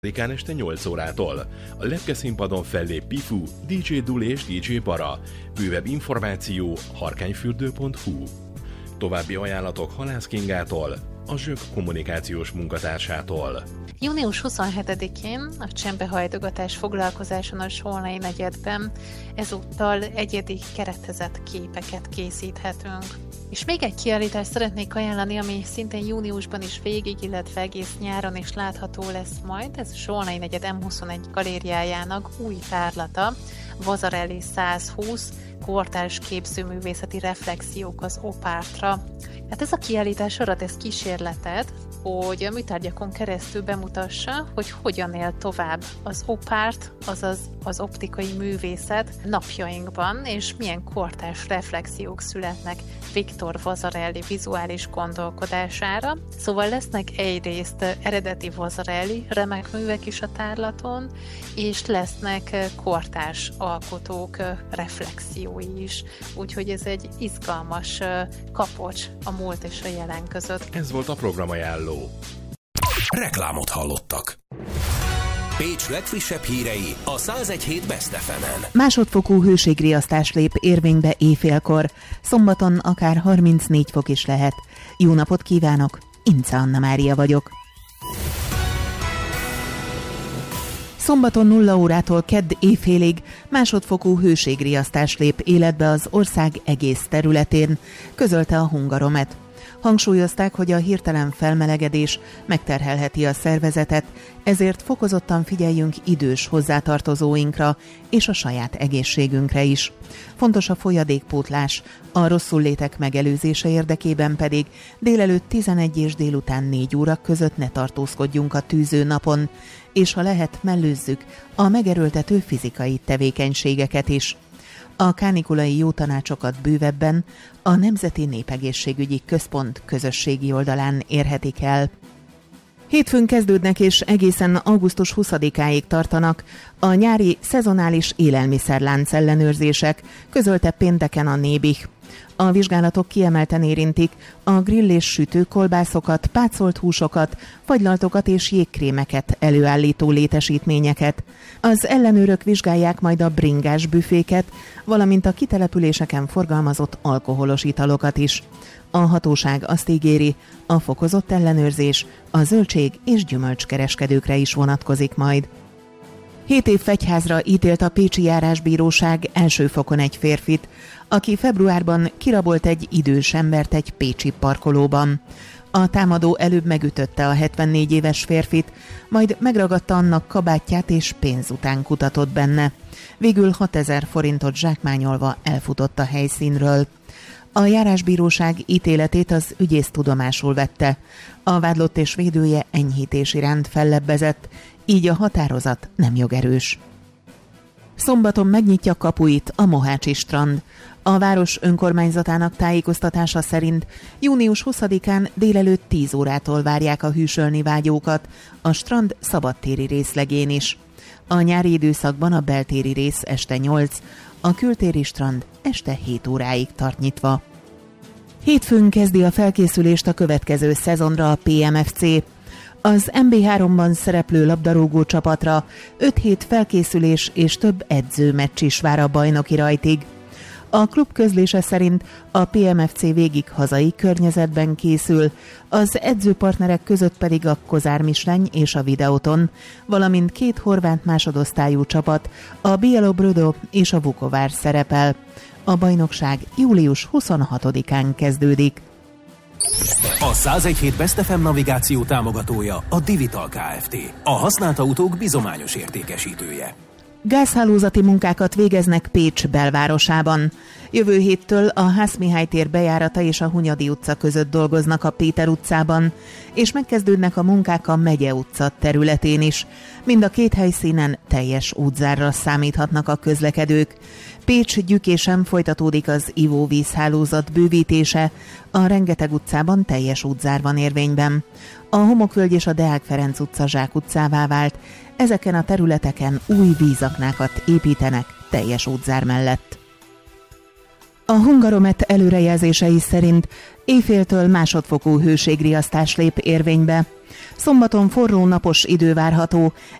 este 8 órától. A Lepke színpadon fellép Pifu, DJ Dul és DJ Bara. Bővebb információ harkányfürdő.hu. További ajánlatok Halász Kingától, a Zsök kommunikációs munkatársától. Június 27-én a csempehajtogatás foglalkozáson a Solnai negyedben ezúttal egyedi keretezett képeket készíthetünk. És még egy kiállítást szeretnék ajánlani, ami szintén júniusban is végig, illetve egész nyáron is látható lesz majd. Ez a Solnai negyed M21 galériájának új tárlata, Vasarely 120, kortárs képzőművészeti reflexiók az opártra. Hát ez a kiállítás arra tesz kísérletet, hogy a műtárgyakon keresztül bemutassa, hogy hogyan él tovább az opárt, azaz az optikai művészet napjainkban, és milyen kortárs reflexiók születnek Viktor Vasarely vizuális gondolkodására. Szóval lesznek egyrészt eredeti Vasarely remek művek is a tárlaton, és lesznek kortárs alkotók reflexiói is. Úgyhogy ez egy izgalmas kapocs a múlt és a jelen között. Ez volt a programajánló. Reklámot hallottak. Pécs legfrissebb hírei a 101.7 Best FM-en. Másodfokú hőségriasztás lép érvénybe éjfélkor. Szombaton akár 34 fok is lehet. Jó napot kívánok! Ince Anna Mária vagyok. Szombaton 0 órától kedd éjfélig másodfokú hőségriasztás lép életbe az ország egész területén, közölte a Hungaromet. Hangsúlyozták, hogy a hirtelen felmelegedés megterhelheti a szervezetet, ezért fokozottan figyeljünk idős hozzátartozóinkra és a saját egészségünkre is. Fontos a folyadékpótlás, a rosszullétek megelőzése érdekében pedig délelőtt 11 és délután 4 óra között ne tartózkodjunk a tűző napon, és ha lehet, mellőzzük a megerőltető fizikai tevékenységeket is. A kánikulai jó tanácsokat bővebben a Nemzeti Népegészségügyi Központ közösségi oldalán érhetik el. Hétfőn kezdődnek és egészen augusztus 20-áig tartanak a nyári szezonális élelmiszerlánc ellenőrzések, közölte pénteken a Nébih. A vizsgálatok kiemelten érintik a grill és sütőkolbászokat, pácolt húsokat, fagylaltokat és jégkrémeket előállító létesítményeket. Az ellenőrök vizsgálják majd a bringás büféket, valamint a kitelepüléseken forgalmazott alkoholos italokat is. A hatóság azt ígéri, a fokozott ellenőrzés a zöldség- és gyümölcskereskedőkre is vonatkozik majd. 7 év fegyházra ítélt a pécsi járásbíróság első fokon egy férfit, aki februárban kirabolt egy idős embert egy pécsi parkolóban. A támadó előbb megütötte a 74 éves férfit, majd megragadta annak kabátját és pénz után kutatott benne. Végül 6000 forintot zsákmányolva elfutott a helyszínről. A járásbíróság ítéletét az ügyész tudomásul vette. A vádlott és védője enyhítés iránt fellebbezett, így a határozat nem jogerős. Szombaton megnyitja kapuit a Mohácsi strand. A város önkormányzatának tájékoztatása szerint június 20-án délelőtt 10 órától várják a hűsölni vágyókat a strand szabadtéri részlegén is. A nyári időszakban a beltéri rész este 8, a kültéri strand este 7 óráig tart nyitva. Hétfőn kezdi a felkészülést a következő szezonra a PMFC. Az MB3-ban szereplő labdarúgó csapatra 5 hét felkészülés és több edzőmeccs is vár a bajnoki rajtig. A klub közlése szerint a PMFC végig hazai környezetben készül, az edzőpartnerek között pedig a Kozár Misleny és a Videoton, valamint 2 horvát másodosztályú csapat, a Bielobrodo és a Vukovár szerepel. A bajnokság július 26-án kezdődik. A 101.7 Best FM navigáció támogatója a Divital Kft. A használt autók bizományos értékesítője. Gázhálózati munkákat végeznek Pécs belvárosában. Jövő héttől a Hászmihály tér bejárata és a Hunyadi utca között dolgoznak a Péter utcában, és megkezdődnek a munkák a Megye utca területén is. Mind a 2 helyszínen teljes útzárra számíthatnak a közlekedők. Pécs Gyükésen folytatódik az ivóvízhálózat bővítése, a Rengeteg utcában teljes útzár van érvényben. A Homokvölgy és a Deák Ferenc utca zsákutcává vált, ezeken a területeken új vízaknákat építenek teljes útzár mellett. A Hungaromet előrejelzései szerint éjféltől másodfokú hőségriasztás lép érvénybe. Szombaton forró napos idő várható,